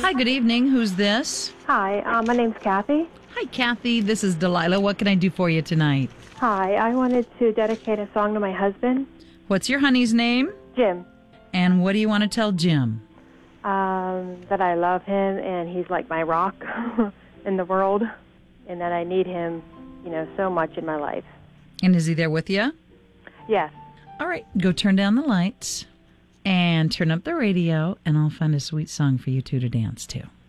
Hi, good evening. Who's this? Hi, my name's Kathy. Hi, Kathy. This is Delilah. What can I do for you tonight? Hi, I wanted to dedicate a song to my husband, What's your honey's name? Jim. And what do you want to tell Jim? That I love him and he's like my rock in the world, and that I need him, so much in my life. And is he there with you? Yes. All right, go turn down the lights and turn up the radio, and I'll find a sweet song for you two to dance to.